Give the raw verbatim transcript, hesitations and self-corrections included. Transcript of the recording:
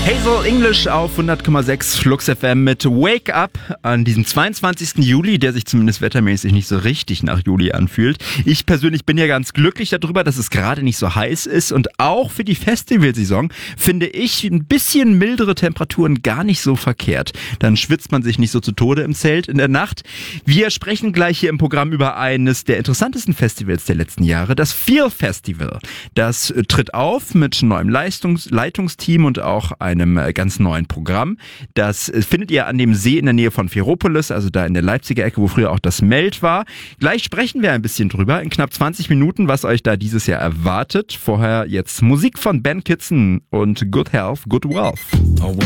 Hazel English auf hundert Komma sechs Flux F M mit Wake Up an diesem zweiundzwanzigsten Juli, der sich zumindest wettermäßig nicht so richtig nach Juli anfühlt. Ich persönlich bin ja ganz glücklich darüber, dass es gerade nicht so heiß ist und auch für die Festivalsaison finde ich ein bisschen mildere Temperaturen gar nicht so verkehrt. Dann schwitzt man sich nicht so zu Tode im Zelt in der Nacht. Wir sprechen gleich hier im Programm über eines der interessantesten Festivals der letzten Jahre, das Feel Festival. Das tritt auf mit neuem Leistungs- Leitungsteam und auch einem ganz neuen Programm. Das findet ihr an dem See in der Nähe von Ferropolis, also da in der Leipziger Ecke, wo früher auch das Melt war. Gleich sprechen wir ein bisschen drüber, in knapp zwanzig Minuten, was euch da dieses Jahr erwartet. Vorher jetzt Musik von Ben Kitson und Good Health, Good Wealth.